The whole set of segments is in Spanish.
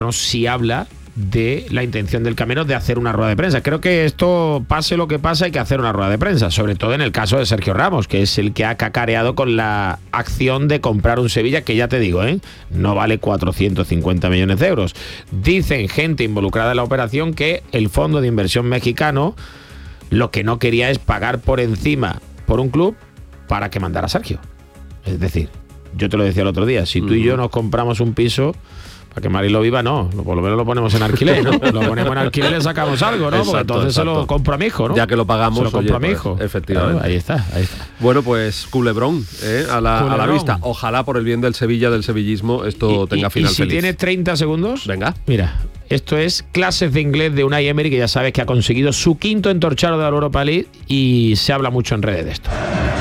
sí habla de la intención del Camero de hacer una rueda de prensa. Creo que esto, pase lo que pase, hay que hacer una rueda de prensa, sobre todo en el caso de Sergio Ramos, que es el que ha cacareado con la acción de comprar un Sevilla, que ya te digo, no vale 450 millones de euros. Dicen gente involucrada en la operación que el fondo de inversión mexicano lo que no quería es pagar por encima por un club para que mandara a Sergio. Es decir, yo te lo decía el otro día, si tú y yo nos compramos un piso, para que Marilo viva, no, por lo menos lo ponemos en alquiler, ¿no? Lo ponemos en alquiler y le sacamos algo, ¿no? Porque entonces se lo compro a mi hijo, ¿no? Ya que lo pagamos, se lo compro a mi pues, hijo. Efectivamente. Claro, ahí está. Bueno, pues culebrón, a la vista. Ojalá por el bien del Sevilla, del sevillismo, esto tenga final y si feliz. tienes 30 segundos, venga. Mira, esto es clases de inglés de Unai Emery, que ya sabes que ha conseguido su 5º entorchado de la Europa League y se habla mucho en redes de esto.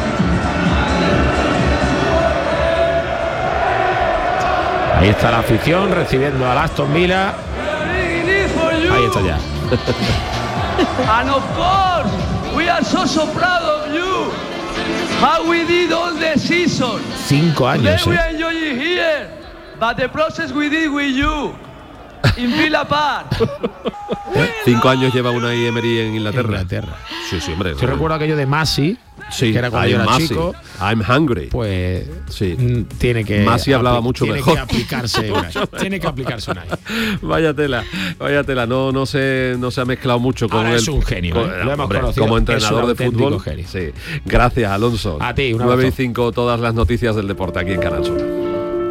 Ahí está la afición recibiendo al Aston Villa. Ahí está ya. And of course, we are so proud of you. How we did all the season. 5 años. Today we are enjoying here, but the process we did with you in Villa Park. 5 años lleva Unai Emery en Inglaterra. Sí, hombre. Yo recuerdo aquello de Masi, que era cuando yo era chico. I'm hungry. Pues tiene que... Masi hablaba mucho mejor. Tiene que aplicarse Unai. Vaya tela. No se ha mezclado mucho con él. Es un genio. Lo hemos conocido. Como entrenador de fútbol. Genio. Sí. Gracias, Alonso. A ti, 9 y 5, todas las noticias del deporte aquí en Canal Sur.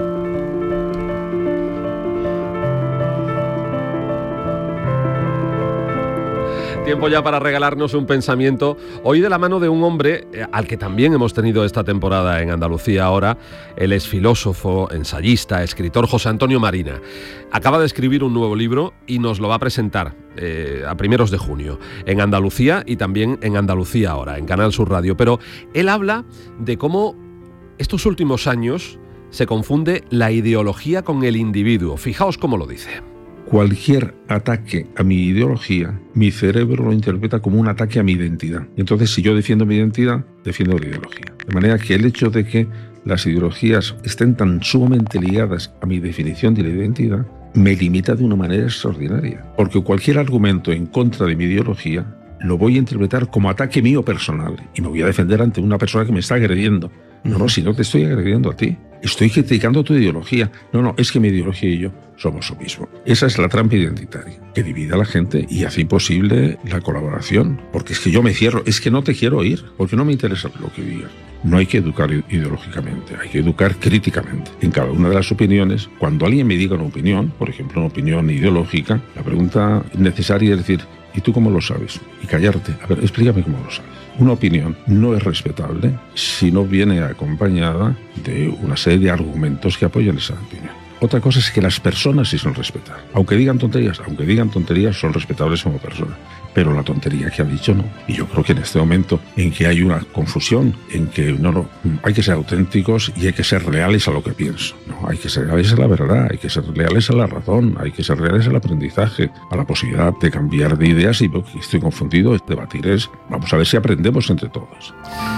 Tiempo ya para regalarnos un pensamiento, hoy de la mano de un hombre al que también hemos tenido esta temporada en Andalucía ahora. Él es filósofo, ensayista, escritor, José Antonio Marina. Acaba de escribir un nuevo libro y nos lo va a presentar a primeros de junio en Andalucía y también en Andalucía ahora, en Canal Sur Radio. Pero él habla de cómo estos últimos años se confunde la ideología con el individuo. Fijaos cómo lo dice. Cualquier ataque a mi ideología, mi cerebro lo interpreta como un ataque a mi identidad. Y entonces, si yo defiendo mi identidad, defiendo la ideología. De manera que el hecho de que las ideologías estén tan sumamente ligadas a mi definición de la identidad, me limita de una manera extraordinaria. Porque cualquier argumento en contra de mi ideología lo voy a interpretar como ataque mío personal. Y me voy a defender ante una persona que me está agrediendo. No, si no te estoy agrediendo a ti. Estoy criticando tu ideología. No, es que mi ideología y yo somos lo mismo. Esa es la trampa identitaria, que divide a la gente y hace imposible la colaboración. Porque es que yo me cierro, es que no te quiero oír, porque no me interesa lo que digas. No hay que educar ideológicamente, hay que educar críticamente. En cada una de las opiniones, cuando alguien me diga una opinión, por ejemplo, una opinión ideológica, la pregunta necesaria es decir, ¿y tú cómo lo sabes? Y callarte. A ver, explícame cómo lo sabes. Una opinión no es respetable si no viene acompañada de una serie de argumentos que apoyan esa opinión. Otra cosa es que las personas sí son respetables. Aunque digan tonterías, son respetables como personas. Pero la tontería que ha dicho no. Y yo creo que en este momento en que hay una confusión, en que hay que ser auténticos y hay que ser leales a lo que pienso. No, hay que ser leales a la verdad, hay que ser leales a la razón, hay que ser leales al aprendizaje, a la posibilidad de cambiar de ideas. Y estoy confundido, debatir es, vamos a ver si aprendemos entre todos.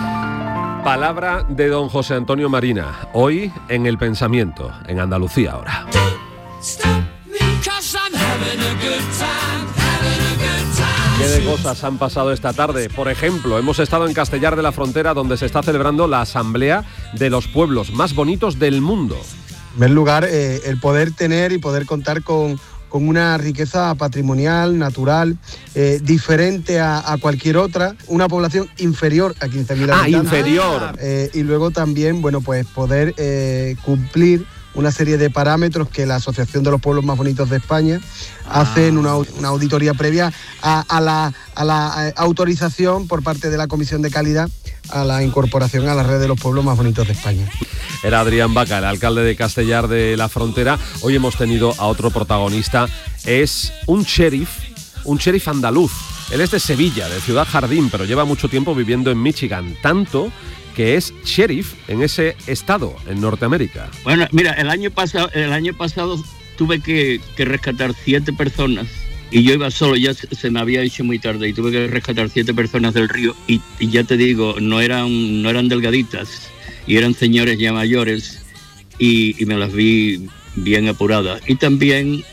Palabra de don José Antonio Marina, hoy en El Pensamiento, en Andalucía ahora. ¿Qué de cosas han pasado esta tarde? Por ejemplo, hemos estado en Castellar de la Frontera, donde se está celebrando la Asamblea de los Pueblos más Bonitos del Mundo. En primer lugar, el poder tener y poder contar con una riqueza patrimonial, natural, diferente a cualquier otra, una población inferior a 15.000 habitantes. Inferior. Y luego también, pues poder cumplir una serie de parámetros que la Asociación de los Pueblos Más Bonitos de España hace en una auditoría previa a la autorización por parte de la Comisión de Calidad a la incorporación a la red de los pueblos más bonitos de España. Era Adrián Baca, el alcalde de Castellar de la Frontera. Hoy hemos tenido a otro protagonista, es un sheriff andaluz. Él es de Sevilla, de Ciudad Jardín, pero lleva mucho tiempo viviendo en Michigan, tanto que es sheriff en ese estado, en Norteamérica. Bueno, mira, el año pasado tuve que rescatar 7 personas y yo iba solo, ya se me había hecho muy tarde y tuve que rescatar 7 personas del río y ya te digo, no eran delgaditas y eran señores ya mayores y me las vi bien apuradas. Y también